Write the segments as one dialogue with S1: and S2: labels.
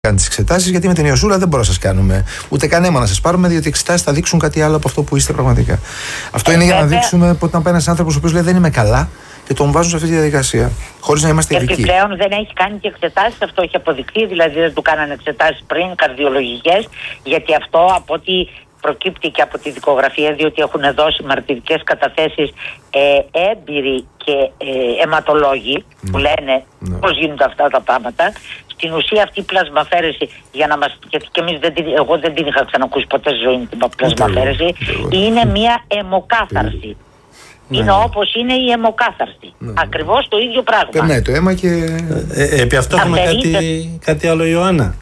S1: κάνει τις εξετάσεις, γιατί με την ιωσούλα δεν μπορούμε να σας κάνουμε ούτε καν αίμα να σας πάρουμε, διότι οι εξετάσεις θα δείξουν κάτι άλλο από αυτό που είστε πραγματικά. Αυτό είναι για να δείξουμε ότι όταν πάει ένας άνθρωπος ο οποίος λέει δεν είμαι καλά και τον βάζουν σε αυτή τη διαδικασία, χωρίς να είμαστε ειδικοί.
S2: Επιπλέον δεν έχει κάνει και εξετάσεις, αυτό έχει αποδειχθεί, δηλαδή δεν του κάνανε εξετάσεις πριν, καρδιολογικές, γιατί αυτό από ό,τι προκύπτει και από τη δικογραφία, διότι έχουν δώσει μαρτυρικές καταθέσεις έμπειροι και αιματολόγοι που λένε πώς γίνονται αυτά τα πράγματα. Στην ουσία αυτή η πλασμαφέρεση, για να μας, γιατί και εμείς εγώ δεν την είχα ξανακούσει ποτέ στη ζωή μου την πλασμαφέρεση, είναι μια αιμοκάθαρση. Είναι όπως είναι η αιμοκάθαρση. Ακριβώς το ίδιο πράγμα.
S1: Περνάει το αίμα και...
S3: επί αυτό έχουμε κάτι άλλο, Ιωάννα.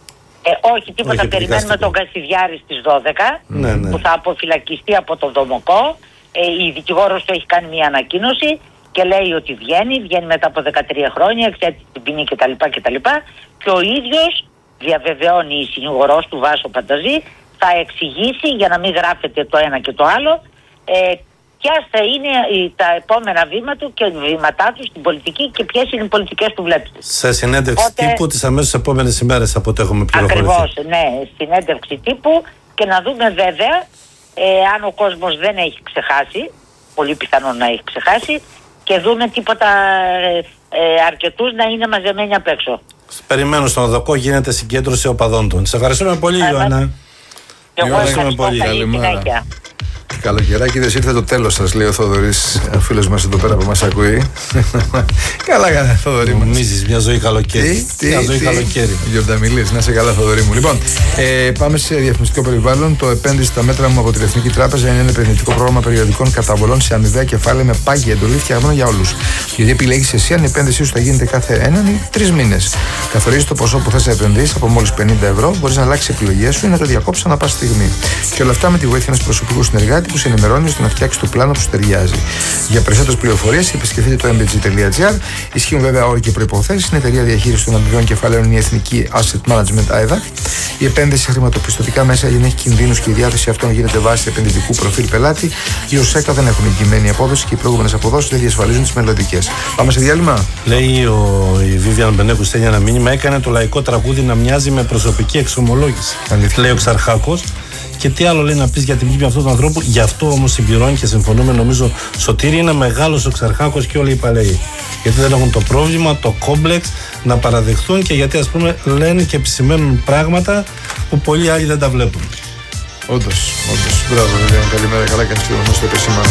S2: Όχι, τίποτα. Όχι, περιμένουμε τον Κασιδιάρη στις 12 που θα αποφυλακιστεί από το Δομοκό. Η δικηγόρος του έχει κάνει μια ανακοίνωση και λέει ότι βγαίνει μετά από 13 χρόνια, εξέτει την ποινή κτλ. Και ο ίδιος διαβεβαιώνει, η συνηγορός του Βάσο Πανταζή θα εξηγήσει, για να μην γράφεται το ένα και το άλλο, ποια θα είναι τα επόμενα βήματα του και βήματά του στην πολιτική και ποιες είναι οι πολιτικές του βλέψεις.
S3: Σε συνέντευξη τύπου τις αμέσως επόμενες ημέρες, από ό,τι έχουμε πληροφορηθεί.
S2: Ακριβώς, ναι, συνέντευξη τύπου, και να δούμε βέβαια αν ο κόσμος δεν έχει ξεχάσει, πολύ πιθανόν να έχει ξεχάσει, και δούμε τίποτα αρκετούς να είναι μαζεμένοι απ' έξω.
S3: Περιμένω στον οδοκό, γίνεται συγκέντρωση οπαδών του. Σε ευχαριστούμε πολύ, Ιωάννα.
S2: Εγώ ευχαριστώ πολύ. Καλή συνέχεια.
S1: Καλοκαιράκι, δεν ήρθε το τέλος σας, λέει ο Θοδωρής, ο φίλος μας εδώ πέρα που μας ακούει. Καλά, Θοδωρή μου.
S3: Νομίζεις μια ζωή καλοκαίρι. Μια ζωή καλοκαίρι.
S1: Γιορταμιλής, να είσαι καλά, Θοδωρή μου. Λοιπόν, πάμε σε διαφημιστικό περιβάλλον. Το επένδυση στα μέτρα μου από την Εθνική Τράπεζα είναι ένα επενδυτικό πρόγραμμα περιοδικών καταβολών σε αμοιβαία κεφάλαια με πάγια εντολή, φτιαγμένο για όλους. Γιατί επιλέγεις εσύ αν η επένδυσή σου θα γίνεται κάθε έναν ή 3 μήνες. Καθορίζει το ποσό που θες να επενδύσεις από μόλις 50 ευρώ, μπορείς να αλλάξεις επιλογές σου ή να το διακόψεις ανά πάση στιγμή. Και όλα αυτά με τη βοήθεια ενός προσωπικού συνεργάτη που σε ενημερώνει ώστε να φτιάξει το πλάνο που σου ταιριάζει. Για περισσότερες πληροφορίες επισκεφτείτε το mbg.gr. Ισχύουν βέβαια όροι και προϋποθέσεις. Είναι εταιρεία διαχείρισης των αμοιβαίων κεφαλαίων, η Εθνική Asset Management AEDAC. Η επένδυση σε χρηματοπιστωτικά μέσα δεν έχει κινδύνους και η διάθεση αυτών γίνεται βάση επενδυτικού προφίλ πελάτη. Οι ΟΣΕΚΑ δεν έχουν εγγυημένη απόδοση και οι προηγούμενες αποδόσεις δεν διασφαλίζουν τις μελλοντικές. Πάμε σε διάλειμμα.
S3: Λέει η Βίβιαν Μπενέκου, στέλνει ένα μήνυμα, έκανε το λαϊκό τραγούδι να μοιάζει με προσωπική εξομολόγηση. Λέει ο Ξαρχάκος. Και τι άλλο λέει να πεις για την μνήμη αυτού του ανθρώπου. Γι' αυτό όμως συμπληρώνει και συμφωνούμε, νομίζω, Σωτήρη, είναι μεγάλος ο Ξαρχάκος και όλοι οι παλαιοί. Γιατί δεν έχουν το πρόβλημα, το κόμπλεξ να παραδεχθούν, και γιατί, ας πούμε, λένε και επισημαίνουν πράγματα που πολλοί άλλοι δεν τα βλέπουν.
S1: Όντως. Μπράβο, Βίβιαν, καλημέρα, καλά κάνεις και το επισημάνω.